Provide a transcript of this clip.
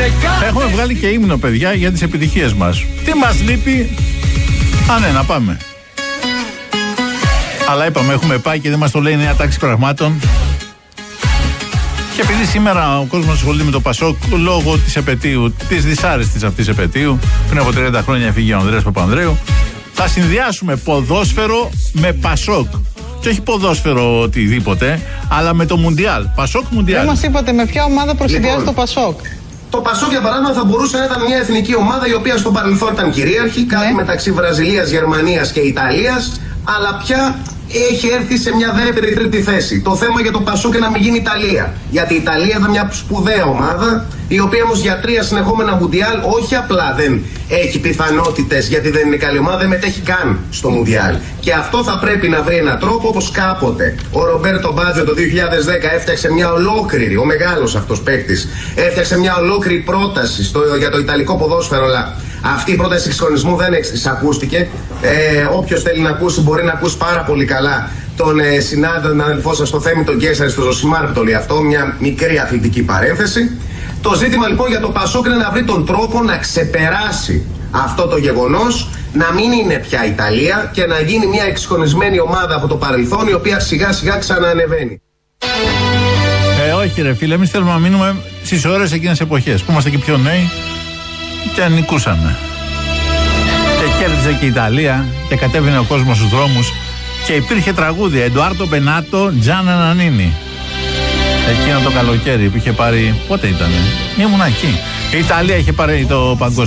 Έχουμε βγάλει και ύμνο, παιδιά, για τις επιτυχίες μας. Τι μας λείπει? Ναι, να πάμε. Αλλά είπαμε, έχουμε πάει και δεν μας το λέει η νέα τάξη πραγμάτων. Και επειδή σήμερα ο κόσμος ασχολείται με το Πασόκ λόγω της επετείου, της δυσάρεστης αυτής επετείου, πριν από 30 χρόνια έφυγε ο Ανδρέας Παπανδρέου, θα συνδυάσουμε ποδόσφαιρο με Πασόκ. Και όχι ποδόσφαιρο οτιδήποτε, αλλά με το Μουντιάλ. Πασόκ Μουντιάλ. Δεν μας είπατε με ποια ομάδα προσυνδυάζει το Πασόκ. Το Πασόκ, για παράδειγμα, θα μπορούσε να ήταν μια εθνική ομάδα η οποία στο παρελθόν ήταν κυρίαρχη, κάτι μεταξύ Βραζιλίας, Γερμανίας και Ιταλίας, αλλά πια έχει έρθει σε μια δεύτερη τρίτη θέση. Το θέμα για το Πασόκ είναι να μην γίνει Ιταλία. Γιατί η Ιταλία ήταν μια σπουδαία ομάδα, η οποία όμως για 3 συνεχόμενα Μουντιάλ όχι απλά δεν έχει πιθανότητες γιατί δεν είναι καλή ομάδα, δεν μετέχει καν στο Μουντιάλ. Και αυτό θα πρέπει να βρει έναν τρόπο, όπως κάποτε ο Ρομπέρτο Μπάτζιο το 2010 έφτιαξε μια ολόκληρη, ο μεγάλος αυτός παίκτης, έφτιαξε μια ολόκληρη πρόταση για το ιταλικό ποδόσφαιρο. Αυτή η πρόταση εξυγχρονισμού δεν εισακούστηκε. Όποιος θέλει να ακούσει μπορεί να ακούσει πάρα πολύ καλά τον συνάδελφό σας στο Θέμη τον Κέσσαρη στο Ζωσιμάρ που το λέει αυτό, μια μικρή αθλητική παρένθεση. Το ζήτημα λοιπόν για το Πασόκ είναι να βρει τον τρόπο να ξεπεράσει αυτό το γεγονός, να μην είναι πια Ιταλία και να γίνει μια εξυγχρονισμένη ομάδα από το παρελθόν, η οποία σιγά σιγά ξαναανεβαίνει. Όχι ρε φίλε, εμείς θέλουμε να μείνουμε στις ώρες εκείνες εποχές που είμαστε και πιο νέοι και νικούσαμε. Και κέρδιζε και η Ιταλία και κατέβαινε ο κόσμος στους δρόμους και υπήρχε τραγούδι Εντουάρτο Μπενάτο Τζάνα Νανίνι. Εκείνο το καλοκαίρι που είχε πάρει, πότε ήτανε, ήμουνα εκεί. Η Ιταλία είχε πάρει το παγκόσμιο.